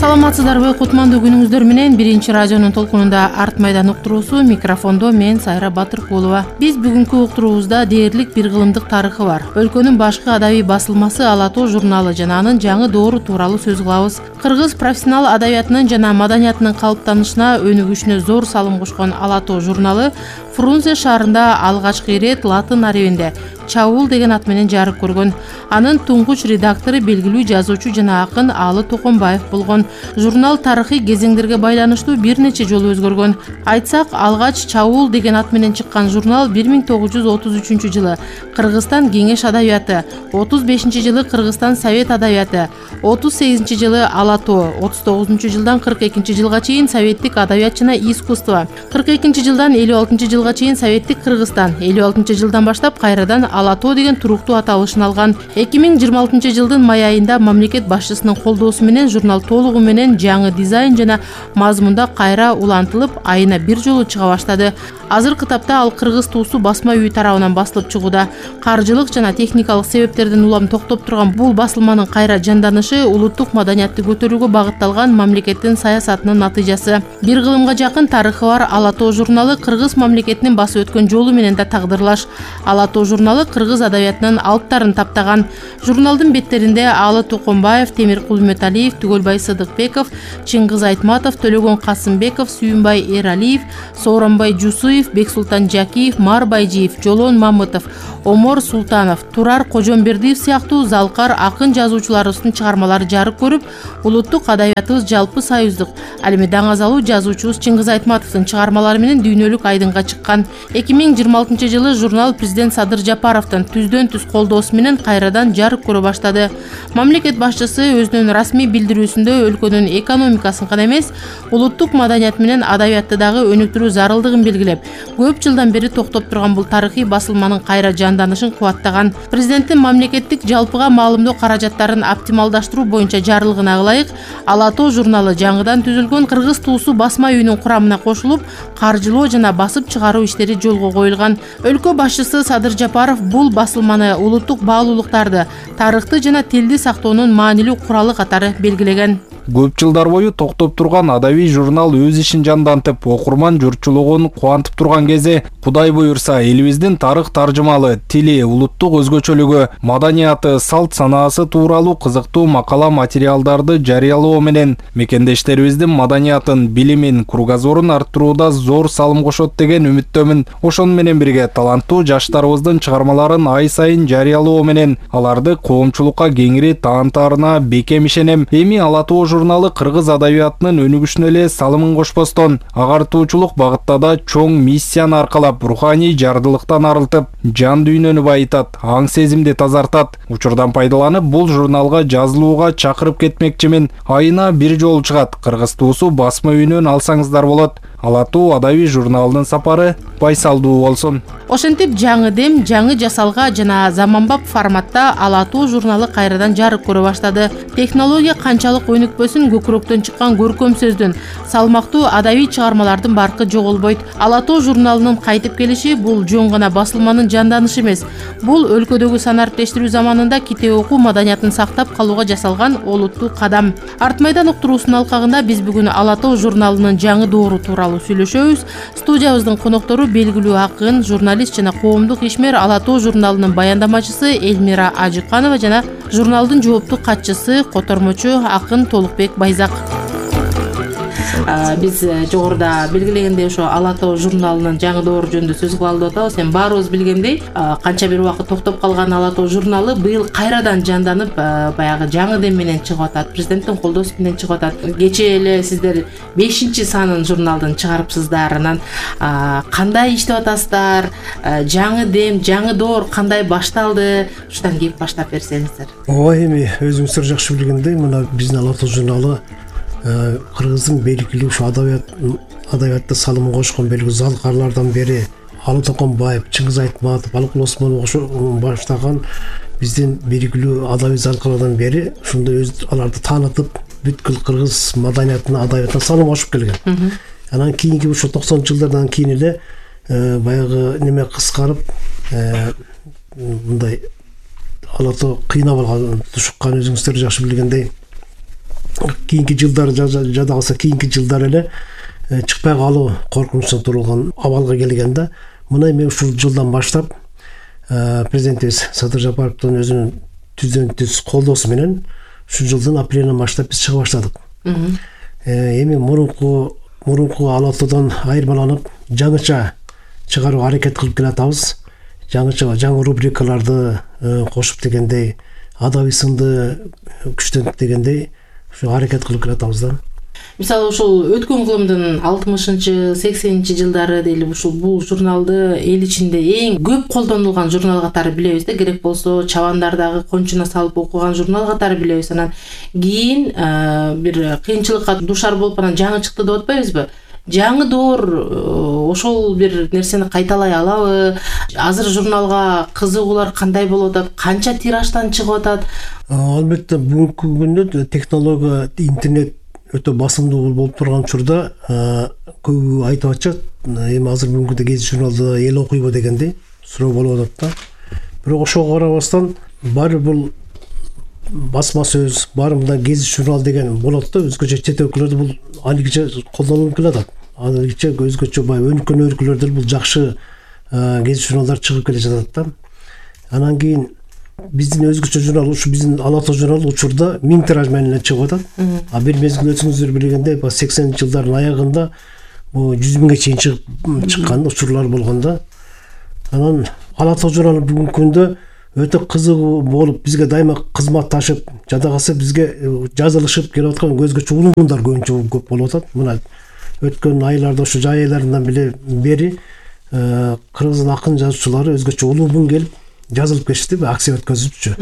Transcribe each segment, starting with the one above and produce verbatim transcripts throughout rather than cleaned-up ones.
Саламатсыздарбы, кутмандуу күнүңүздөр менен биринчи радионун толкунунда Арт майдан уктуруусу, микрофондо мен Сайра Батыркулова. Биз бүгүнкү уктуруубузда дээрлик бир кылымдык тарыхы бар. Өлкөнүн башкы адабий басылмасы Ала тоо журналы жана анын жаңы доору тууралуу сөз кылабыз. Кыргыз профессионал адабиятынын жана маданиятынын калыптанышына, өнүгүшүнө зор салым кошкон Ала тоо журналы Фрунзе шаарында алгачкы ирет латын арабинде Чаул деген ат менен жарык көргөн. Анын туңгуч редактору белгилүү жазуучу жана акын Алы Токонбаев болгон. Журнал тарыхый кезеңдерге байланыштуу бир нече жолу өзгөргөн. Айтсак, алгач Чаул деген ат менен чыккан журнал бир миң тогуз жүз отуз үчүнчү жылы Кыргызстан кеңеш адабияты, отуз бешинчи жылы Кыргызстан совет адабияты, отуз сегизинчи жылы Ала тоо, отуз тогузунчу жылдан кырк экинчи жылга чейин советтик адабият жана искусство, кырк экинчи жылдан элүү алтынчы жылга чейин советтик Кыргызстан, элүү алтынчы жылдан баштап кайрадан Ала тоо деген туруктуу аталышын алган. эки миң жыйырма алтынчы жылдын май айында мамлекет башчысынын колдоосу менен журнал толугу менен жаңы дизайн жана мазмунда кайра улантылып, айына бир жолу чыга баштады. Азыркы тапта ал кыргыз туусу басма үйү тарабынан басылып чыгууда. Каржылык жана техникалык себептерден улам токтоп турган бул басылманын кайра жанданышы улуттук маданиятты көтөрүүгө багытталган мамлекеттин саясатынын натыйжасы. Бир кылымга жакын тарыхы бар Ала тоо журналы кыргыз мамлекетинин басып өткөн жолу менен да тагдырлаш. Ала тоо журналы кыргыз адабиятынын алыптарын таптаган. Журналдын беттеринде Алы Токонбаев, Темиркул Үмөталиев, Түгөлбай Сыдыкбеков, Чыңгыз Айтматов, Төлөгөн Касымбеков, Сүйүнбай Эралиев, Сооронбай Жусуев, Бексултан Жакиев, Мар Байжиев, Жолон Мамытов, Омор Султанов, Турар Кожомбердиев сыяктуу залкар акын жазуучуларыбыздын чыгармалары жарык көрүп, улуттук адабиятыбыз жалпы союздук, ал эми даңазалуу жазуучубуз Чыңгыз Айтматовдун чыгармалары менен дүйнөлүк айдынга чыккан. эки миң жыйырма алтынчы жылы журнал президент Садыр Жапаровдун түздөн түз колдоосу менен кайрадан жарык көрө баштады. Мамлекет башчысы өзүнүн расмий билдирүүсүндө өлкөнүн экономикасын гана эмес, улуттук маданият менен адабиятты дагы өнүктүрүү зарылдыгын белгилеп, көп жылдан бери токтоп турган бул тарыхый басылманын кайра жанданышын кубаттаган. Президенттин мамлекеттик жалпыга маалымдоо каражаттарын оптималдаштыруу боюнча жарлыгына ылайык Ала тоо журналы жаңыдан түзүлгөн кыргыз туусу басма үйүнүн курамына кошулуп, каржылоо жана басып чыгаруу иштери жолго коюлган. Өлкө башчысы Садыр Жапаров бул басылманы улуттук баалуулуктарды, тарыхты жана тилди сактоонун маанилүү куралы катары белгилеген. Көп жылдар бою токтоп турган адабий журнал өз ишин жандантып, окурман журтчулугун кубантып турган кезде, Кудай буйрса, элибиздин тарых таржымалы, тили, улуттук өзгөчөлүгү, маданияты, салт санаасы тууралуу кызыктуу макала материалдарды жарыялоо менен мекендештерибиздин маданиятын, билимин, кругозорун арттырууда зор салым кошот деген үмүттөмүн. Ошону менен бирге таланттуу жаштарыбыздын чыгармаларын ай сайын жарыялоо менен аларды коомчулукка кеңири таанытаарына бекем ишенем. Эми Ала тоо журналы кыргыз адабиятынын өнүгүшүнө эле салымын кошпостон, агартуучулук багытта да чоң миссияны аркалап, руханий жардылыктан арылтып, жан дүйнөнү байытат, аң сезимди тазартат. Учурдан пайдаланып, бул журналга жазылууга чакырып кетмекчимин. Айына бир жолу чыгат. Кыргыз туусу басма үйүнөн алсаңыздар болот. Ала тоо адабий журналынын сапары байсалдуу болсун. Ошентип жаңы дем, жаңы жасалга жана заманбап форматта Ала тоо журналы кайрадан жарык көрө баштады. Технология канчалык өнүкпөсүн, көкүрөктөн чыккан көркөм сөздүн, салмактуу адабий чыгармалардын баркы жоголбойт. Ала тоо журналынын кайтып келиши бул жөн гана басылманын жанданышы эмес. Бул өлкөдөгү санариптештирүү заманында китеп окуу маданиятын сактап калууга жасалган олуттуу кадам. Арт майдан уктуруусунун алкагында биз бүгүн Ала тоо журналынын жаңы доору тууралуу сүйлөшөбүз. Студиябыздын коноктору белгилүү акын, журналист жана коомдук ишмер, Ала тоо журналынын баяндамачысы Элмира Ажыканова жана журналдын жооптуу катчысы, котормочу акын Толукбек Байзак. Биз жогоруда белгилегендей ошо Ала тоо журналынын жаңы доору жөнүндө сөз кылалы деп атабыз. Эми баарыбыз билгендей, канча бир убакыт токтоп калган Ала тоо журналы быйыл кайрадан жанданып, баягы жаңы дем менен чыгып атат, президенттин колдоосу менен чыгып атат. Кечээ эле сиздер бешинчи санын журналдын чыгарыпсыздар. Анан кандай иштеп атасыздар? Жаңы дем, жаңы доор кандай башталды? Ушудан кеп баштап берсеңиздер. Ооба, эми өзүңүздөр жакшы билгендей, мына биздин Ала тоо журналы кыргыздын белгилүү ушу адабият адабиятта салым кошкон белгилүү залкарлардан бери Алы Токонбаев, Чыңгыз Айтматов, Алыкул Осмонов баштаган биздин белгилүү адабий залкарлардан бери ушундай өз аларды таанытып, бүткүл кыргыз маданиятына, адабиятына салым кошуп келген. Анан кийинки ушу токсонунчу жылдардан кийин эле баягы неме кыскарып, мындай Ала тоо кыйнап алган, тушуккан өзүңүздөр жакшы билгендей. кийинки жылдары жада калса кийинки жылдары эле чыкпай калуу коркунучунан турулган абалга келген да. Мына эми ушул жылдан баштап президентибиз Садыр Жапаровдун өзүнүн түздөн түз колдоосу менен ушул жылдын апрелинен баштап биз чыга баштадык. Эми мурунку мурунку Ала тоодон айырмаланып жаңыча чыгарууга аракет кылып келатабыз. Жаңыча жаңы рубрикаларды кошуп дегендей, адабий сынды күчтөнүп дегендей ушу аракет кылып келатабыз да. Мисалы ушул өткөн кылымдын алтымышынчы сексенинчи жылдары дейли ушул бул журналды эл ичинде эң көп колдонулган журнал катары билебиз да, керек болсо чабандардагы кончуна салып окуган журнал катары билебиз. Анан кийин бир кыйынчылыкка душар болуп анан жаңы чыкты деп атпайбызбы? Жаңы доор ошол бир нерсени кайталай алабы? Азыр журналга кызыгуулар кандай болуп атат? Канча тираждан чыгып атат? Албетте бүгүнкү күндө технология, интернет өтө басымдуу болуп турган учурда көбү айтып атышат, эми азыр бүгүнкү гезит журналды эл окуйбу дегендей суроо болуп атат да. Бирок ошого карабастан баары бул басма сөз, баары мындай гезит журнал деген болот да, өзгөчө чет өлкөлөрдө бул алигиче колдонулуп келатат. Алигиче өзгөчө бай өнүккөн өлкөлөрдө бул жакшы гезит журналдар чыгып келе жатат да. Анан кийин биздин өзгөчө журнал, ушу биздин Ала тоо журналы учурда миң тираж менен чыгып атат. А бир мезгил өзүңүздөр билгендей, сексенинчи жылдардын аягында бул жүз миңге чейин чыгып чыккан учурлар болгон да. Анан Ала тоо журналы бүгүнкү күндө өтө кызыгуу болуп, бизге дайыма кызматташып, жада калса бизге жазылышып келип аткан өзгөчө улумдар көбүнчө көп болуп атат. Мына өткөн айларда ушу жай айларынан бери кыргыздын акын жазуучулары өзгөчө улуум келип жазылып кетишти, акция өткөзүпчү.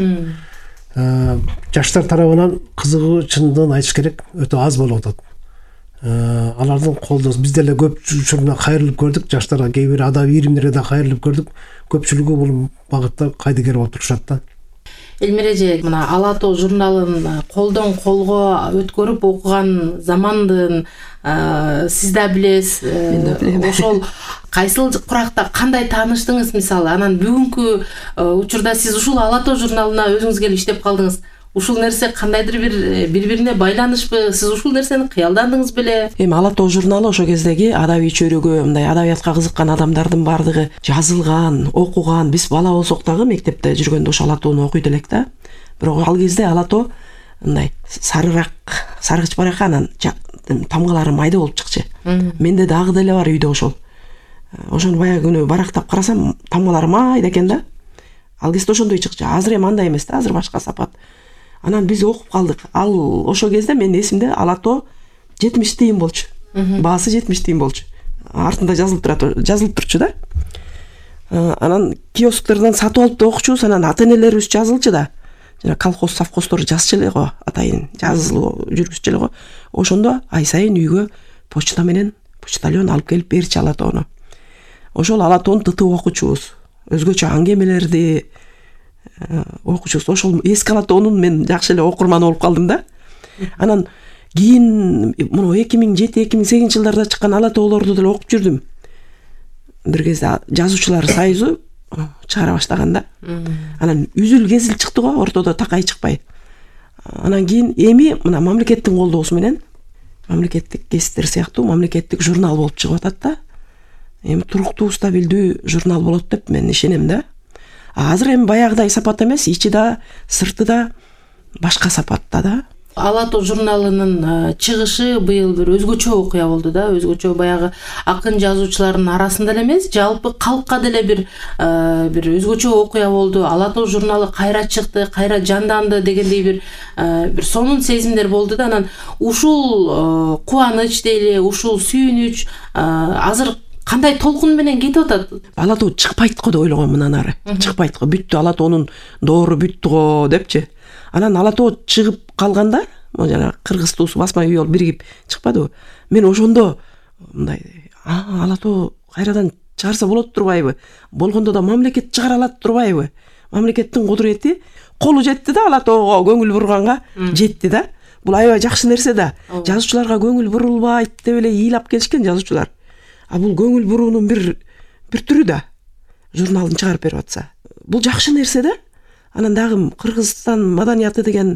Жаштар тарабынан кызыгуу чындыгын айтыш керек өтө аз болуп атат. Алардын колдоосу бизде эле көп учурунда кайрылып көрдүк, жаштарга кээ бир адабий иримдерге да кайрылып көрдүк. Көпчүлүгү бул багытта кайдыгер болуп турушат да. Элмир эже, мына Ала тоо журналын колдон колго өткөрүп окуган замандын сиз да билесиз. Ошол кайсыл куракта кандай тааныштыңыз мисалы? Анан бүгүнкү учурда сиз ушул Ала тоо журналына өзүңүз келип иштеп калдыңыз. Ушул нерсе кандайдыр бир бири-бирине байланышпы? Сиз ушул нерсени кыялдандыңыз беле? Эми Ала тоо журналы ошо кездеги адабий чөйрөгө, мындай адабиятка кызыккан адамдардын баардыгы жазылган, окуган. Биз бала болсок дагы мектепте жүргөндө ошо Ала тоону окуйт элек да. Бирок ал кезде Ала тоо мындай сарыраак, саргыч барак, анан тамгалары майда болуп чыкчу. Менде дагы деле бар үйдө ошол. Ошону баягы күнү барактап карасам, тамгалары майда экен да. Ал кезде ошондой чыкчу. Азыр эми андай эмес да, азыр башка сапат. Анан биз окуп калдык. Ал ошо кезде менин эсимде Ала тоо жетимиш тыйын болчу. Баасы жетимиш тыйын болчу. Артында жазылып турат, жазылып турчу да. Анан киосктардан сатып алып да окучубуз, анан ата-энелерибиз жазылчу да. Жана колхоз, совхоздор жазчу эле го, атайын жазылуу жүргүзчү эле го. Ошондо ай сайын үйгө почта менен почтальон алып келип берчү Ала тоону. Ошол Ала тоону тытып окучубуз. Өзгөчө аңгемелерди окучубуз. Ошол эски Ала тоонун мен жакшы эле окурманы болуп калдым да. Анан кийин муну эки миң жети эки миң сегизинчи жылдарда чыккан Ала тоолорду деле окуп жүрдүм. Бир кезде жазуучулар союзу чыгара баштаган да. Анан үзүл кезил чыкты го, ортодо такай чыкпай. Анан кийин эми мына мамлекеттин колдоосу менен мамлекеттик гезиттер сыяктуу мамлекеттик журнал болуп чыгып атат да. Эми туруктуу, стабилдүү журнал болот деп мен ишенем да. Азыр эми баягыдай сапат эмес, ичи да, сырты да башка сапатта да. Ала тоо журналынын чыгышы быйыл бир өзгөчө окуя болду да. Өзгөчө баягы акын жазуучулардын арасында эле эмес, жалпы калкка деле бир бир өзгөчө окуя болду. Ала тоо журналы кайра чыкты, кайра жанданды дегендей бир бир сонун сезимдер болду да. Анан ушул кубаныч дейли, ушул сүйүнүч азыр кандай толкун менен кетип атат? Ала тоо чыкпайт го деп ойлогом мындан ары. Чыкпайт го, бүттү, Ала тоонун доору бүттү го депчи. Анан Ала тоо чыгып калганда, жана кыргыз туусу басма үй болуп биригип чыкпадыбы? Мен ошондо мындай, а Ала тоо кайрадан чыгарса болот турбайбы? Болгондо да мамлекет чыгара алат турбайбы? Мамлекеттин кудурети колу жетти да, Ала тоого көңүл бурганга жетти да. Бул аябай жакшы нерсе да. Жазуучуларга көңүл бурулбайт деп эле ыйлап келишкен жазуучулар. А бул көңүл буруунун бир бир түрү да. Журналын чыгарып берип атса. Бул жакшы нерсе да. Анан дагы Кыргызстан маданияты деген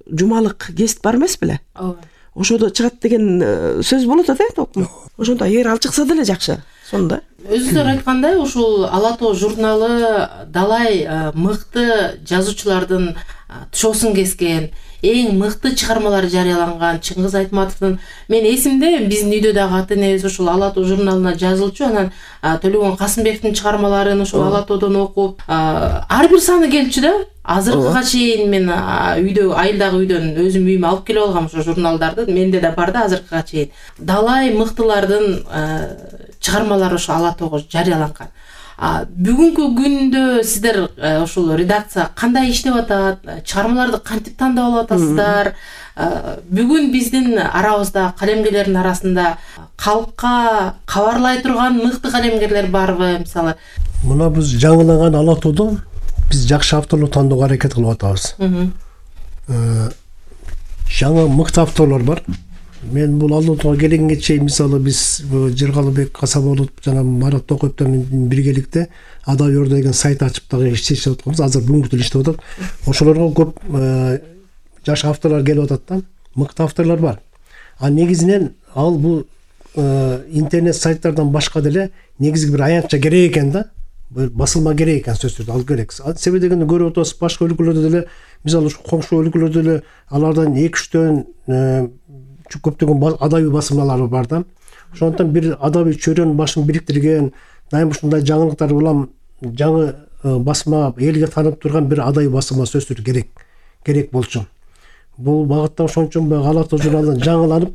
жумалык гест бар эмес беле? ооба. Ошодо чыгат деген сөз болот атат, э? Ошондо эгер ал чыкса деле жакшы. Сонда Өзүңүздөр айткандай, ушул Ала тоо журналы далай мыкты жазуучулардын тушоосун кескен, эң мыкты чыгармалары жарыяланган Чыңгыз Айтматовдун, мен эсимде биздин үйдө дагы ата энебиз ушул Ала тоо журналына жазылчу, анан Төлөгөн Касымбековдун чыгармаларын ушул Ала тоодон окуп, ар бир саны келчү да. Азыркыга чейин мен үйдө, айылдагы үйдөн өзүм үйүмө алып келип алгам ошо журналдарды. Менде да бар да азыркыга чейин. Далай мыктылардын чыгармалары ошо Ала тоого жарыяланган. Бүгүнкү күндө сиздер ушул редакция кандай иштеп атат? Чыгармаларды кантип тандап алып атасыздар? Бүгүн биздин арабызда калемгерлердин арасында калкка кабарлай турган мыкты калемгерлер барбы? Мисалы, мына биз жаңыланган Ала тоодо биз жакшы авторлор тандоого аракет кылып атабыз. Жаңы мыкты авторлор бар. Мен бул Ала тоого келгенге чейин мисалы биз Жыргалыбек Касаболов жана Марат Токоевдор менен биргеликте Адабий Орда деген сайт ачып дагы иштешип атканбыз. Азыр бүгүнкү күндө иштеп атат. Ошолорго көп жаш авторлор келип атат да. Мыкты авторлор бар. А негизинен ал бул интернет сайттардан башка деле негизги бир аянтча керек экен да. Басылма керек экен сөзсүз ал керек. Себеби дегенде көрүп атабыз, башка өлкөлөрдө деле, мисалы ушу коңшу өлкөлөрдө деле алардан эки үчтөн көптөгөн адабий басылмалары бар да. Ошондон бир адабий чөйрөнүн башын бириктирген, дайым ушундай жаңылыктар улам жаңы басма элге таанып турган бир адабий басылма сөзсүз керек. Керек болчу. Бул багытта ошон үчүн Ала тоо журналынан жаңыланып,